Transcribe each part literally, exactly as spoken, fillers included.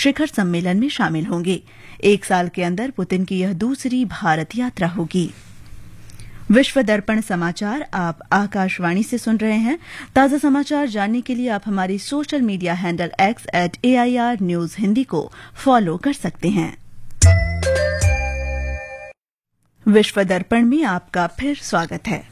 शिखर सम्मेलन में शामिल होंगे। एक साल के अंदर पुतिन की यह दूसरी भारत यात्रा होगी। विश्व दर्पण समाचार आप आकाशवाणी से सुन रहे हैं। ताजा समाचार जानने के लिए आप हमारी social media handle x eight A I R news Hindi को फॉलो कर सकते हैं। विश्व दर्पण में आपका फिर स्वागत है।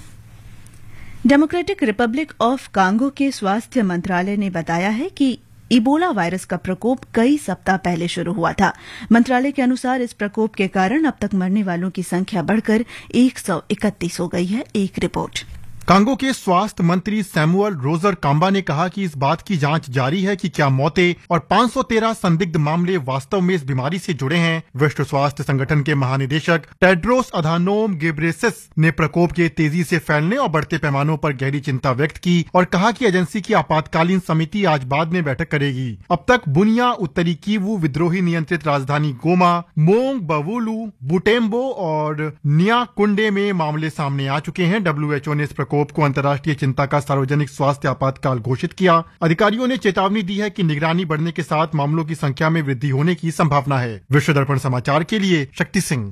डेमोक्रेटिक रिपब्लिक ऑफ कांगो के स्वास्थ्य मंत्रालय ने बताया है कि इबोला वायरस का प्रकोप कई सप्ताह पहले शुरू हुआ था। मंत्रालय के अनुसार इस प्रकोप के कारण अब तक मरने वालों की संख्या बढ़कर एक सौ इकतीस हो गई है। एक रिपोर्ट। कांगो के स्वास्थ्य मंत्री सैमुअल रोजर काम्बा ने कहा कि इस बात की जांच जारी है कि क्या मौतें और पाँच सौ तेरह संदिग्ध मामले वास्तव में इस बीमारी से जुड़े हैं। विश्व स्वास्थ्य संगठन के महानिदेशक टेड्रोस अधानोम गेब्रेयेसस ने प्रकोप के तेजी से फैलने और बढ़ते पैमानों पर गहरी चिंता व्यक्त की और कहा कि एजेंसी की आपातकालीन समिति आज बाद में बैठक करेगी। अब तक बुनिया, उत्तरी किवू विद्रोही नियंत्रित राजधानी गोमा, मोंग बवुलू, बुटेम्बो और नियाकुंडे में मामले सामने आ चुके हैं। डब्ल्यू एच ओ ने इस प्रकोप को अंतर्राष्ट्रीय चिंता का सार्वजनिक स्वास्थ्य आपातकाल घोषित किया। अधिकारियों ने चेतावनी दी है कि निगरानी बढ़ने के साथ मामलों की संख्या में वृद्धि होने की संभावना है। विश्व दर्पण समाचार के लिए शक्ति सिंह।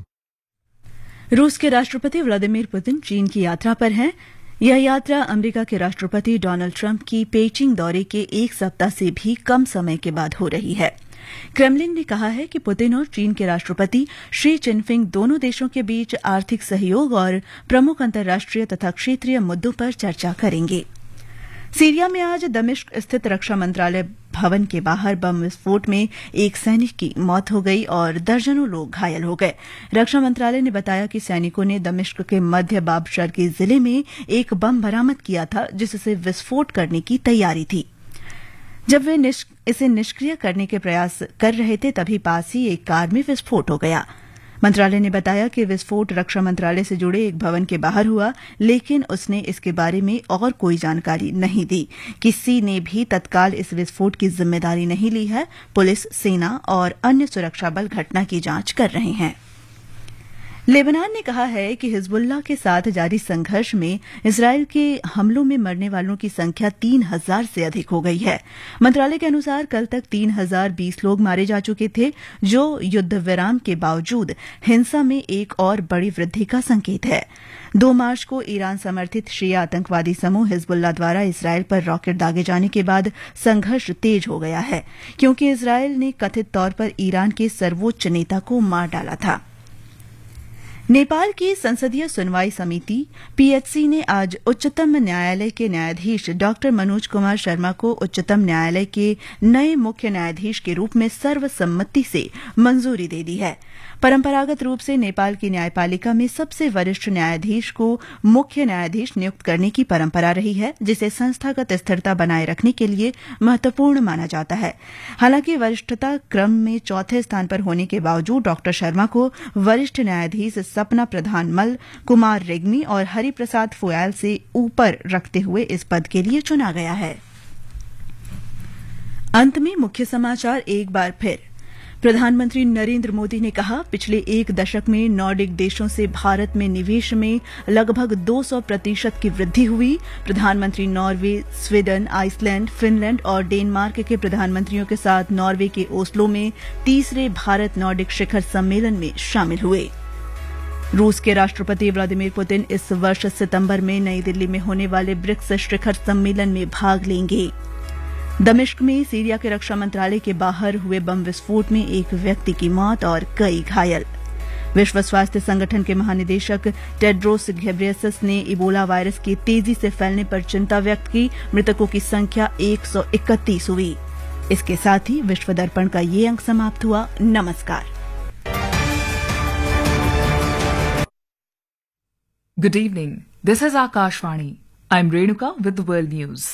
रूस के राष्ट्रपति व्लादिमीर पुतिन चीन की यात्रा पर हैं। यह यात्रा अमेरिका के राष्ट्रपति डोनाल्ड ट्रंप की पेइचिंग दौरे के एक सप्ताह से भी कम समय के बाद हो रही है। क्रेमलिन ने कहा है कि पुतिन और चीन के राष्ट्रपति शी चिनफिंग दोनों देशों के बीच आर्थिक सहयोग और प्रमुख अंतर्राष्ट्रीय तथा क्षेत्रीय मुद्दों पर चर्चा करेंगे। सीरिया में आज दमिश्क स्थित रक्षा मंत्रालय भवन के बाहर बम विस्फोट में एक सैनिक की मौत हो गई और दर्जनों लोग घायल हो गए। रक्षा मंत्रालय ने बताया कि सैनिकों ने दमिश्क के मध्य बाबशरकी जिले में एक बम बरामद किया था जिससे विस्फोट करने की तैयारी थी। जब वे निष्क, इसे निष्क्रिय करने के प्रयास कर रहे थे तभी पास ही एक कार में विस्फोट हो गया। मंत्रालय ने बताया कि विस्फोट रक्षा मंत्रालय से जुड़े एक भवन के बाहर हुआ, लेकिन उसने इसके बारे में और कोई जानकारी नहीं दी। किसी ने भी तत्काल इस विस्फोट की जिम्मेदारी नहीं ली है। पुलिस, सेना और अन्य सुरक्षा बल घटना की जांच कर रहे हैं। लेबनान ने कहा है कि हिजबुल्लाह के साथ जारी संघर्ष में इसराइल के हमलों में मरने वालों की संख्या तीन हजार से अधिक हो गई है। मंत्रालय के अनुसार कल तक तीन हजार बीस लोग मारे जा चुके थे, जो युद्ध विराम के बावजूद हिंसा में एक और बड़ी वृद्धि का संकेत है। दो मार्च को ईरान समर्थित शिया आतंकवादी समूह हिजबुल्लाह द्वारा इसराइल पर रॉकेट दागे जाने के बाद संघर्ष तेज हो गया है, क्योंकि इसराइल ने कथित तौर पर ईरान के सर्वोच्च नेता को मार डाला था। नेपाल की संसदीय सुनवाई समिति पीएचसी ने आज उच्चतम न्यायालय के न्यायाधीश डॉक्टर मनोज कुमार शर्मा को उच्चतम न्यायालय के नए मुख्य न्यायाधीश के रूप में सर्वसम्मति से मंजूरी दे दी है। परंपरागत रूप से नेपाल की न्यायपालिका में सबसे वरिष्ठ न्यायाधीश को मुख्य न्यायाधीश नियुक्त करने की परंपरा रही है, जिसे संस्थागत स्थिरता बनाए रखने के लिए महत्वपूर्ण माना जाता है। हालांकि वरिष्ठता क्रम में चौथे स्थान पर होने के बावजूद डॉक्टर शर्मा को वरिष्ठ न्यायाधीश सपना प्रधान मल, कुमार रेग्मी और हरिप्रसाद फोयाल से ऊपर रखते हुए इस पद के लिए चुना गया है। अंत में मुख्य समाचार एक बार फिर। प्रधानमंत्री नरेंद्र मोदी ने कहा, पिछले एक दशक में नॉर्डिक देशों से भारत में निवेश में लगभग दो सौ प्रतिशत की वृद्धि हुई। प्रधानमंत्री नॉर्वे, स्वीडन, आइसलैंड, फिनलैंड और डेनमार्क के प्रधानमंत्रियों के साथ नॉर्वे के ओस्लो में तीसरे भारत नॉर्डिक शिखर सम्मेलन में शामिल हुए। रूस के राष्ट्रपति व्लादिमीर पुतिन इस वर्ष सितंबर में नई दिल्ली में होने वाले ब्रिक्स शिखर सम्मेलन में भाग लेंगे। दमिश्क में सीरिया के रक्षा मंत्रालय के बाहर हुए बम विस्फोट में एक व्यक्ति की मौत और कई घायल। विश्व स्वास्थ्य संगठन के महानिदेशक टेड्रोस घेब्रेयेसस ने इबोला वायरस के तेजी से फैलने पर चिंता व्यक्त की। मृतकों की संख्या एक सौ इकतीस हुई। इसके साथ ही विश्व दर्पण का ये अंक समाप्त हुआ। नमस्कार। Good evening. This is Akashvani. I'm Renuka with the World News.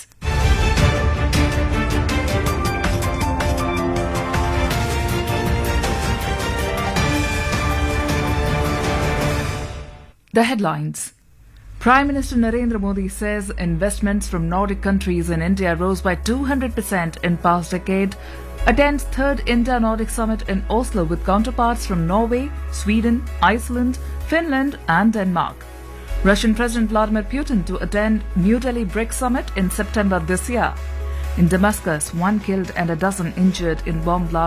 The headlines. Prime Minister Narendra Modi says investments from Nordic countries in India rose by two hundred percent in past decade. Attends third India-Nordic Summit in Oslo with counterparts from Norway, Sweden, Iceland, Finland and Denmark. Russian President Vladimir Putin to attend New Delhi BRICS Summit in September this year. In Damascus, one killed and a dozen injured in bomb blast